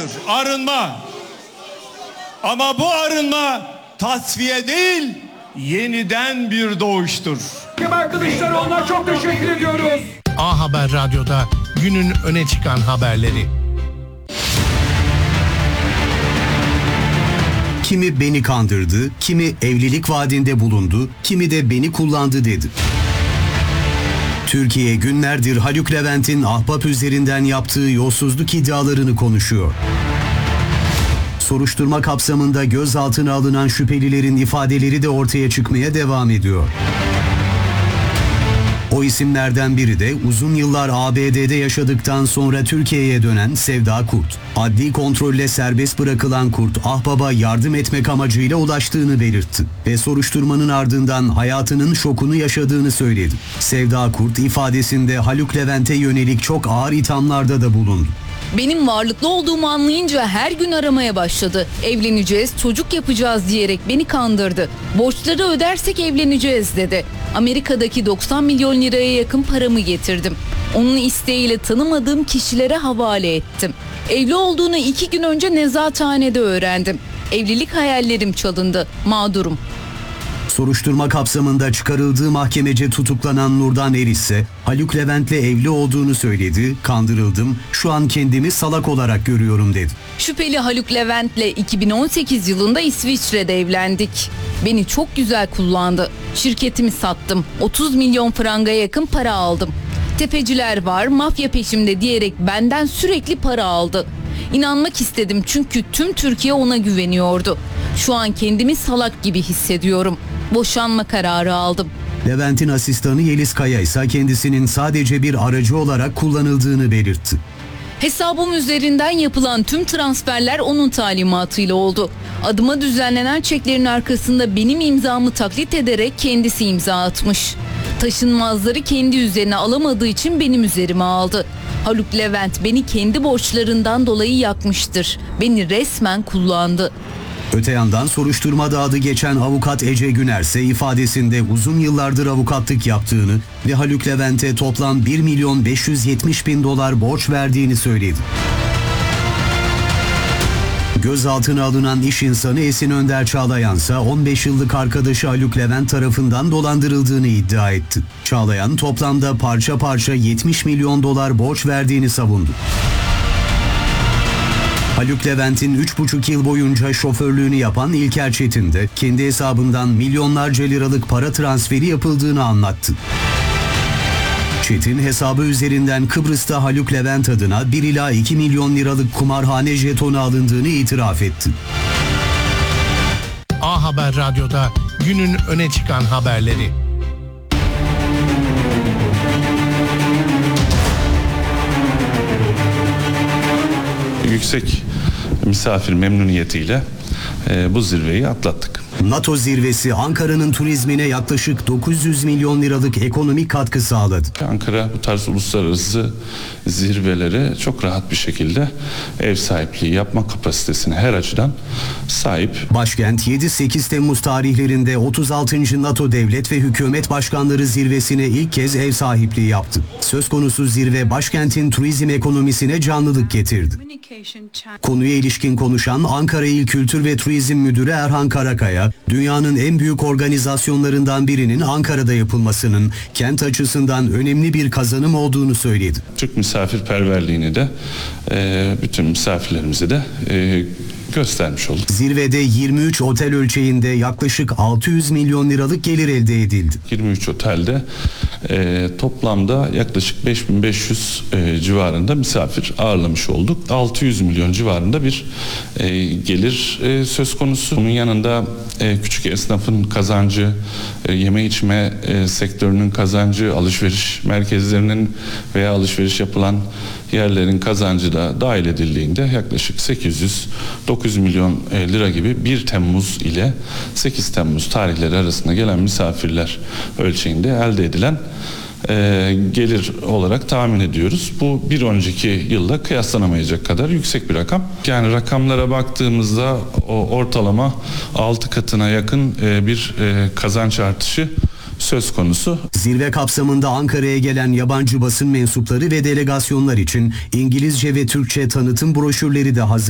vardır. Arınma. Ama bu arınma tasfiye değil, yeniden bir doğuştur. Kemal Kılıçdaroğlu'na çok teşekkür ediyoruz. A Haber Radyo'da günün öne çıkan haberleri. Kimi beni kandırdı, kimi evlilik vaadinde bulundu, kimi de beni kullandı dedi. Türkiye günlerdir Haluk Levent'in ahbap üzerinden yaptığı yolsuzluk iddialarını konuşuyor. Soruşturma kapsamında gözaltına alınan şüphelilerin ifadeleri de ortaya çıkmaya devam ediyor. O isimlerden biri de uzun yıllar ABD'de yaşadıktan sonra Türkiye'ye dönen Sevda Kurt. Adli kontrolle serbest bırakılan Kurt, ahbaba yardım etmek amacıyla ulaştığını belirtti ve soruşturmanın ardından hayatının şokunu yaşadığını söyledi. Sevda Kurt ifadesinde Haluk Levent'e yönelik çok ağır ithamlarda da bulundu. Benim varlıklı olduğumu anlayınca her gün aramaya başladı. Evleneceğiz, çocuk yapacağız diyerek beni kandırdı. Borçları ödersek evleneceğiz dedi. Amerika'daki 90 milyon liraya yakın paramı getirdim. Onun isteğiyle tanımadığım kişilere havale ettim. Evli olduğunu 2 gün önce nezarethanede öğrendim. Evlilik hayallerim çalındı. Mağdurum. Soruşturma kapsamında çıkarıldığı mahkemece tutuklanan Nurdan Er ise Haluk Levent'le evli olduğunu söyledi, kandırıldım, şu an kendimi salak olarak görüyorum dedi. Şüpheli Haluk Levent'le 2018 yılında İsviçre'de evlendik. Beni çok güzel kullandı. Şirketimi sattım. 30 milyon franga yakın para aldım. Tefeciler var, mafya peşimde diyerek benden sürekli para aldı. İnanmak istedim çünkü tüm Türkiye ona güveniyordu. Şu an kendimi salak gibi hissediyorum. Boşanma kararı aldım. Levent'in asistanı Yeliz Kaya ise kendisinin sadece bir aracı olarak kullanıldığını belirtti. Hesabım üzerinden yapılan tüm transferler onun talimatıyla oldu. Adıma düzenlenen çeklerin arkasında benim imzamı taklit ederek kendisi imza atmış. Taşınmazları kendi üzerine alamadığı için benim üzerime aldı. Haluk Levent beni kendi borçlarından dolayı yakmıştır. Beni resmen kullandı. Öte yandan soruşturmada adı geçen avukat Ece Güner ise ifadesinde uzun yıllardır avukatlık yaptığını ve Haluk Levent'e toplam 1 milyon 570 bin dolar borç verdiğini söyledi. Gözaltına alınan iş insanı Esin Önder Çağlayan ise 15 yıllık arkadaşı Haluk Levent tarafından dolandırıldığını iddia etti. Çağlayan toplamda parça parça 70 milyon dolar borç verdiğini savundu. Haluk Levent'in 3,5 yıl boyunca şoförlüğünü yapan İlker Çetin de kendi hesabından milyonlarca liralık para transferi yapıldığını anlattı. Çetin hesabı üzerinden Kıbrıs'ta Haluk Levent adına 1 ila 2 milyon liralık kumarhane jetonu alındığını itiraf etti. A Haber Radyo'da günün öne çıkan haberleri. Yüksek misafir memnuniyetiyle bu zirveyi atlattık. NATO zirvesi Ankara'nın turizmine yaklaşık 900 milyon liralık ekonomik katkı sağladı. Ankara bu tarz uluslararası zirvelere çok rahat bir şekilde ev sahipliği yapma kapasitesine her açıdan sahip. Başkent 7-8 Temmuz tarihlerinde 36. NATO Devlet ve Hükümet Başkanları zirvesine ilk kez ev sahipliği yaptı. Söz konusu zirve başkentin turizm ekonomisine canlılık getirdi. Konuya ilişkin konuşan Ankara İl Kültür ve Turizm Müdürü Erhan Karakaya, dünyanın en büyük organizasyonlarından birinin Ankara'da yapılmasının kent açısından önemli bir kazanım olduğunu söyledi. Türk misafirperverliğini de bütün misafirlerimize de göstermiş olduk. Zirvede 23 otel ölçeğinde yaklaşık 600 milyon liralık gelir elde edildi. 23 otelde toplamda yaklaşık 5500 civarında misafir ağırlamış olduk. 600 milyon civarında bir gelir söz konusu. Bunun yanında küçük esnafın kazancı, yeme içme sektörünün kazancı, alışveriş merkezlerinin veya alışveriş yapılan yerlerin kazancı da dahil edildiğinde yaklaşık 800-900 milyon lira gibi 1 Temmuz ile 8 Temmuz tarihleri arasında gelen misafirler ölçeğinde elde edilen gelir olarak tahmin ediyoruz. Bu bir önceki yılla kıyaslanamayacak kadar yüksek bir rakam. Yani rakamlara baktığımızda o ortalama 6 katına yakın bir kazanç artışı söz konusu. Zirve kapsamında Ankara'ya gelen yabancı basın mensupları ve delegasyonlar için İngilizce ve Türkçe tanıtım broşürleri de hazır.